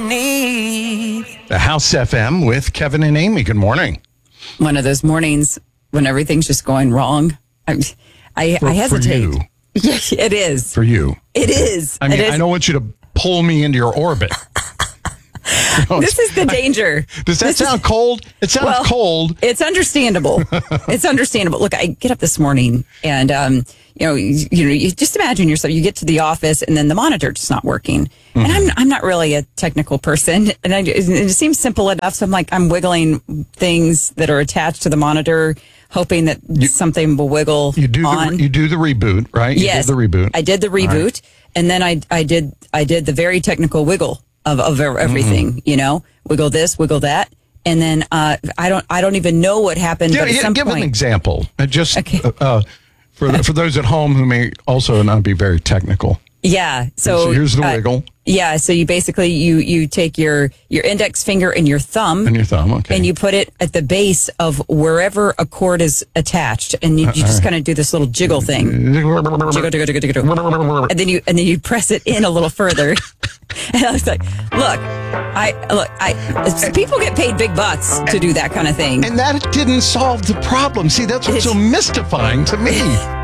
need. The House FM with Kevin and Amy. Good morning. One of those mornings when everything's just going wrong. I hesitate. For you. Yeah, it is. For you. It is. I mean, It is. I don't want you to pull me into your orbit. This is the danger. Does that sound cold? It sounds cold. It's understandable. It's understandable. Look, I get up this morning and, you just imagine yourself, you get to the office and then the monitor's just not working. Mm-hmm. And I'm not really a technical person. And it seems simple enough. So I'm wiggling things that are attached to the monitor, hoping that something will wiggle on. You do the reboot, right? Yes. You did the reboot. I did the reboot. Right. And then I did the very technical wiggle of everything, wiggle this, wiggle that. And then I don't even know what happened. But at some give point, an example. Just okay. For those at home who may also not be very technical. Yeah. So here's the wiggle. Yeah. So you basically you take your index finger and your thumb. Okay. And you put it at the base of wherever a cord is attached, and you just kind of do this little jiggle thing. Jiggle. And then you press it in a little further. And I was like, people get paid big bucks to do that kind of thing. And that didn't solve the problem. See, that's what's so mystifying to me.